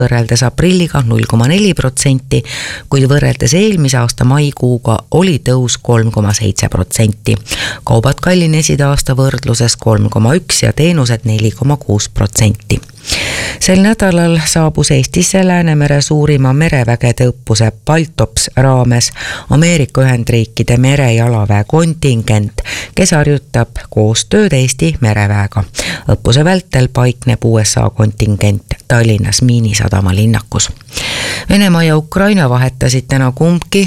võrreldes aprilliga 0,4%, kuid võrreldes eelmise aasta maikuuga oli tõus 3,7%. Kaubad kallinesid aasta võrdluses 3,1% ja teenused 4,6%. Sel nädalal saabus Eestisse Läänemere suurima merevägede õppuse Baltops raames Ameerika Ühendriikide merejalaväe kontingent, kes harjutab koostööd Eesti mereväega. Õppuse vältel paikneb USA kontingent Tallinnas Miinisadama linnakus. Venemaa ja Ukraina vahetasid täna kumbki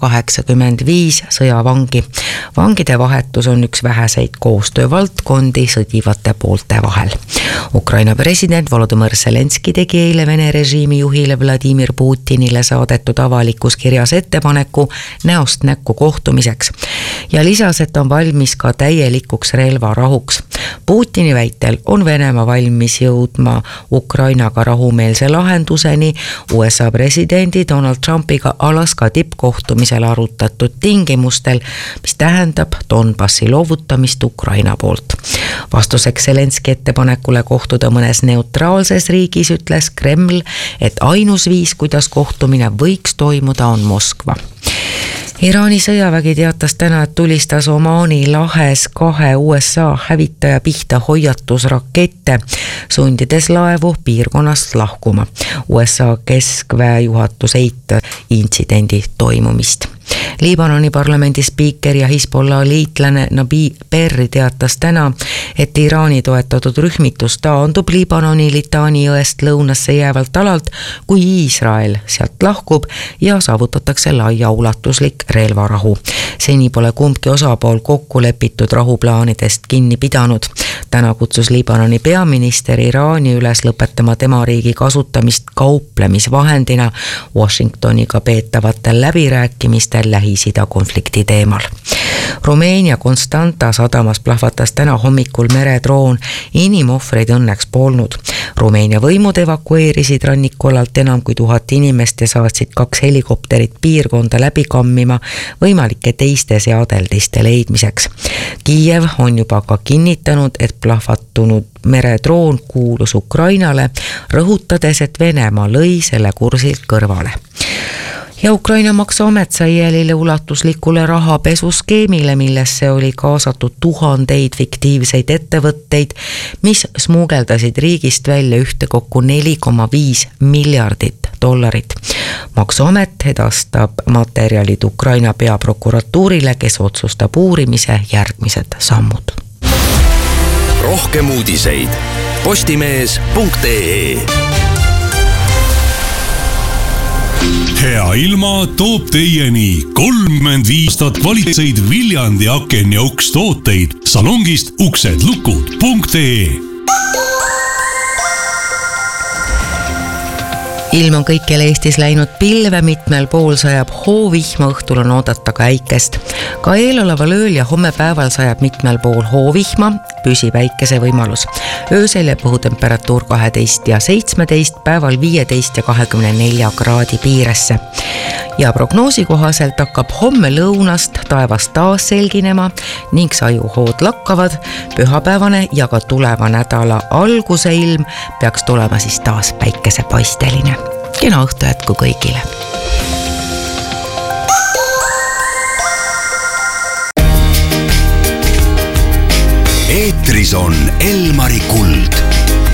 185 sõjavangi. Vangide vahetus on üks väheseid koostöövaldkondi sõdivate poolte vahel. Ukraina president Volodõmõr Zelenski tegi eile Vene režiimi juhile Vladimir Putinile saadetud avalikus kirjas ettepaneku näost näkku kohtumiseks ja lisas, et on valmis ka täielikuks relvarahuks. Putini väitel on Venemaa valmis jõudma Ukrainaga rahumeelse lahenduseni USA presidendi Donald Trumpiga Alaska tippkohtumisel arutatud tingimustel, mis tähendab Donbassi loovutamist Ukraina poolt. Vastuseks Zelenski ettepanekule kohtuda mõnes neutraalses riigis ütles Kreml, et ainus viis, kuidas kohtumine võiks toimuda, on Moskva. Iraani sõjavägi teatas täna, et tulistas Omaani lahes 2 USA hävitaja pihta hoiatusrakette, sundides laevu piirkonnast lahkuma. USA keskväe juhatus eitas intsidendi toimumist. Liibanoni parlamendi spiiker ja Hezbollah liitlane Nabi Berri teatas täna, et Iraani toetatud rühmitus taandub Liibanoni Litani jõest lõunasse jäävalt alalt, kui Iisrael sealt lahkub ja saavutatakse laiaulatuslik relvarahu. Seni pole kumbki osapool kokku lepitud rahuplaanidest kinni pidanud. Täna kutsus Liibanoni peaminister Iraani üles lõpetama tema riigi kasutamist kauplemisvahendina Washingtoniga peetavatel läbirääkimistel Lähis-Ida konflikti teemal. Rumeenia Constanta sadamas plahvatas täna hommikul meredroon, inimohvreid õnneks polnud. Rumeenia võimud evakueerisid rannikolalt enam kui 1000 inimest ja saatsid 2 helikopterit piirkonda läbi kammima võimalike teiste seadeldiste leidmiseks. Kiiev on juba ka kinnitanud, et plahvatunud meredroon kuulus Ukrainale, rõhutades, et Venemaa lõi selle kursilt kõrvale. Ja Ukraina maksuamet sai jälile ulatuslikule rahapesuskeemile, millesse oli kaasatud tuhandeid fiktiivseid ettevõtteid, mis smuugeldasid riigist välja ühtekokku 4,5 miljardit dollarit. Maksuamet edastab materjalid Ukraina peaprokuratuurile, kes otsustab uurimise järgmised sammud. Rohkem uudiseid postimees.ee. Hea ilma toob teieni 35 aastat kvaliteetseid Viljandi aken ja uks tooteid salongist uksedlukud.ee. Ilm on kõikjal Eestis läinud pilve, mitmel pool sajab hoovihma, õhtul on oodata ka äikest. Ka eeloleval ööl ja homme päeval sajab mitmel pool hoovihma, püsib äikese võimalus. Öösel jääb õhutemperatuur 12 ja 17, päeval 15 ja 24 kraadi piiresse. Ja prognoosi kohaselt hakkab homme lõunast taevas taas selginema ning sajuhood lakkavad. Pühapäevane ja ka tuleva nädala alguse ilm peaks tulema siis taas päikesepaisteline. Kena õhtu jätku kõigile. Eetris on Elmari Kuld.